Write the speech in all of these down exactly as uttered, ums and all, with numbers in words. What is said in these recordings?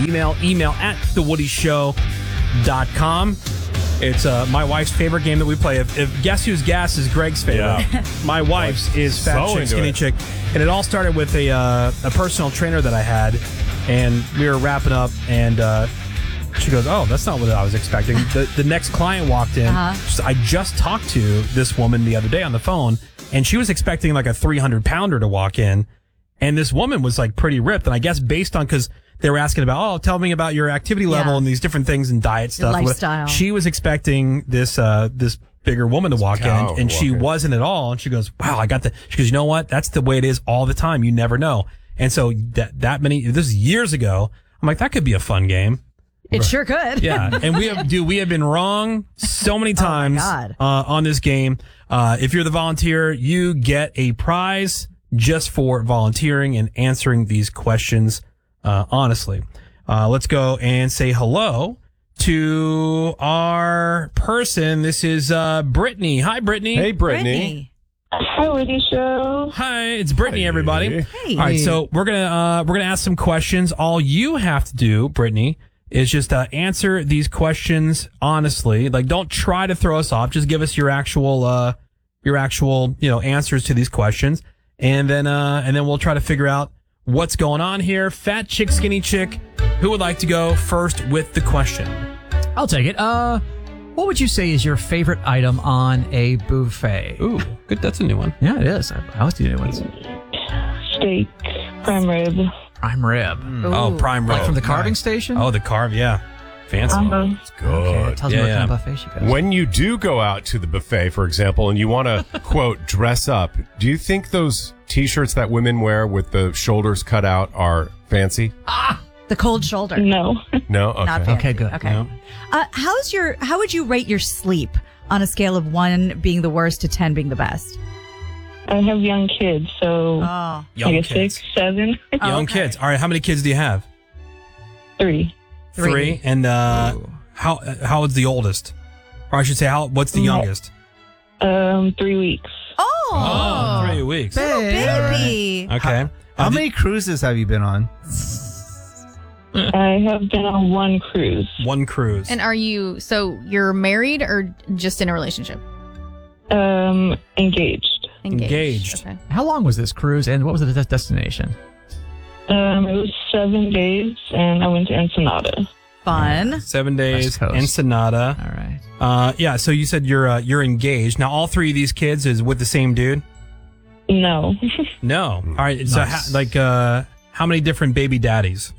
email, email at the woody show dot com. It's uh, my wife's favorite game that we play. If, if Guess Who's Gas is Greg's favorite, yeah. my wife's is Fat so Chick, Skinny it. Chick. And it all started with a uh, a personal trainer that I had, and we were wrapping up, and uh, she goes, oh, that's not what I was expecting. The, the next client walked in. Uh-huh. I just talked to this woman the other day on the phone, and she was expecting like a three hundred pounder to walk in. And this woman was like pretty ripped. And I guess based on, because they were asking about, oh, tell me about your activity level Yeah. and these different things and diet stuff. Your lifestyle. She was expecting this, uh, this bigger woman to walk in, cow and to she walk in. wasn't at all. And she goes, wow, I got the, she goes, you know what? That's the way it is all the time. You never know. And so that, that many, this is years ago. I'm like, that could be a fun game. It sure could. Yeah. And we have, dude, we have been wrong so many times God. uh, on this game. Uh, if you're the volunteer, you get a prize just for volunteering and answering these questions uh, honestly. Uh, let's go and say hello to our person. This is uh, Brittany. Hi, Brittany. Hey, Brittany. Brittany. Hi, Woody Show. Hi, it's Brittany, Hey. everybody. Hey. All right, so we're gonna uh, we're gonna ask some questions. All you have to do, Brittany, is just uh, answer these questions honestly. Like, don't try to throw us off. Just give us your actual uh, your actual you know answers to these questions, and then uh, and then we'll try to figure out what's going on here. Fat Chick, Skinny Chick. Who would like to go first with the question? I'll take it. Uh, what would you say is your favorite item on a buffet? Ooh, good. That's a new one. Yeah, it is. I, I always do new ones. Steak, prime rib. Prime rib. Oh, prime rib. Like from the carving station? Oh, the carve. Yeah, fancy. Uh-huh. It's good. Okay, tells Yeah, me what yeah. kind of buffet she goes. When you do go out to the buffet, for example, and you want to, quote, dress up, do you think those T-shirts that women wear with the shoulders cut out are fancy? The cold shoulder. No. No? Okay. Not fancy. Okay, good. Okay. No. Uh, how's your? How would you rate your sleep on a scale of one being the worst to ten being the best? I have young kids, so Oh, Young like a kids. six, seven, Young okay. kids. All right. How many kids do you have? three. Three. And uh, Ooh. how how is the oldest? Or I should say, how what's the No. youngest? Um, three weeks. oh, Oh, three weeks. little baby. Okay. How Uh, many cruises have you been on? I have been on one cruise. One cruise. And are you, so you're married or just in a relationship? Um, engaged. Engaged. Okay. How long was this cruise and what was the de- destination? Um, it was seven days, and I went to Ensenada. Fun. Seven days. West Coast. Ensenada. All right. Uh, yeah. So you said you're uh, you're engaged now. All three of these kids is with the same dude. No. No. All right. So Nice. ha- like uh, how many different baby daddies?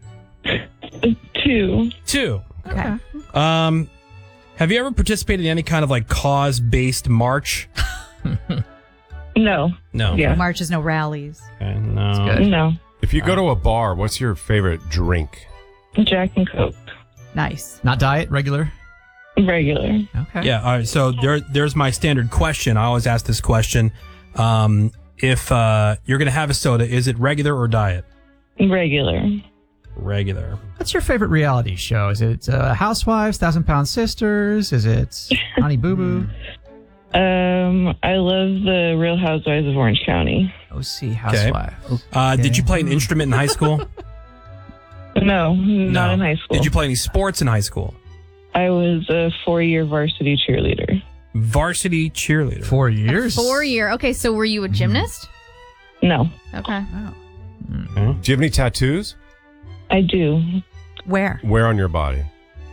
Two. Two. Okay. Um, have you ever participated in any kind of like cause based march? No. No. Yeah. Marches, no rallies. Okay, no. good. No. If you go to a bar, what's your favorite drink? Jack and Coke. Nice. Not diet, regular? Regular. Okay. Yeah. All right. So there, there's my standard question. I always ask this question. Um, if uh, you're going to have a soda, is it regular or diet? Regular. Regular. What's your favorite reality show? Is it uh, Housewives, Thousand Pound Sisters? Is it Honey Boo Boo? Um, I love the Real Housewives of Orange County. O C Housewife. Uh, Did you play an instrument in high school? No, not No. in high school. Did you play any sports in high school? I was a four-year varsity cheerleader. Varsity cheerleader. Four years? Four year. Okay, so were you a gymnast? No, Okay. Do you have any tattoos? I do. Where? Where on your body?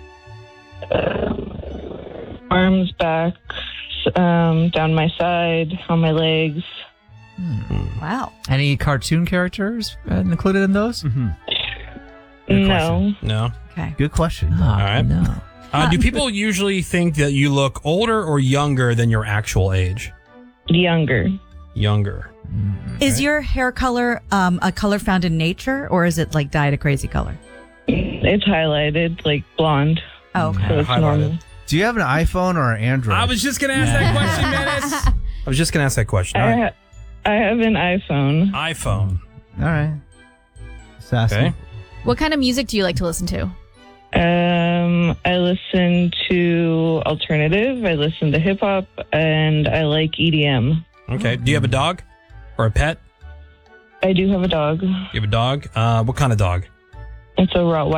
Arms, back, um, down my side, on my legs. Wow. Any cartoon characters uh, included in those? Mm-hmm. No, question. No. Okay. Good question. Oh, All right. No. Uh, do people usually think that you look older or younger than your actual age? younger. Younger. Is your hair color um, a color found in nature, or is it like dyed a crazy color? It's highlighted, like blonde. Oh, okay. So it's Highlighted. normal. Do you have an iPhone or an Android? I was just going to ask that question, Menace. I was just going to ask that question. All I, right. ha- I have an iPhone. iPhone. All right. Sassy. Okay. What kind of music do you like to listen to? Um, I listen to alternative. I listen to hip hop, and I like E D M. Okay. Do you have a dog or a pet? I do have a dog. You have a dog? Uh, what kind of dog? It's a Rottweiler.